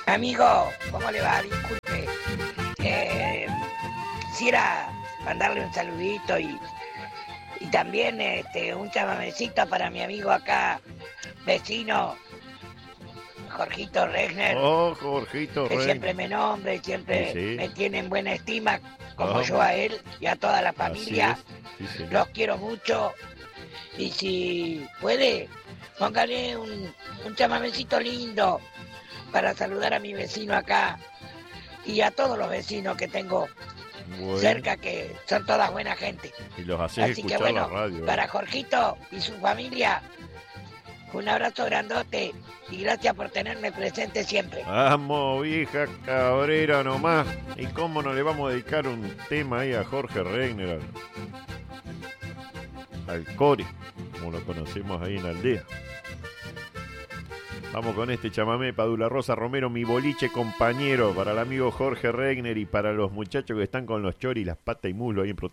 Amigo, ¿cómo le va? Disculpe. Quisiera mandarle un saludito y también un chamamecito para mi amigo acá, vecino, Jorgito Regner, Oh, Jorgito que Regner. siempre me nombra y siempre Sí. me tiene en buena estima, como Vamos. yo a él y a toda la Así familia. es. Sí, señor. Los quiero mucho y si puede, póngale un chamamecito lindo para saludar a mi vecino acá y a todos los vecinos que tengo Bueno, cerca, que son todas buena gente. y los haces Así que escuchar la bueno, radio. para Jorgito y su familia, un abrazo grandote y gracias por tenerme presente siempre. Vamos, vieja cabrera nomás. ¿Y cómo no le vamos a dedicar un tema ahí a Jorge Regner, al Core, como lo conocemos ahí en la aldea? Vamos con este chamamé, Padula Rosa Romero, mi boliche compañero, para el amigo Jorge Regner y para los muchachos que están con los choris, las patas y muslo ahí en protesta.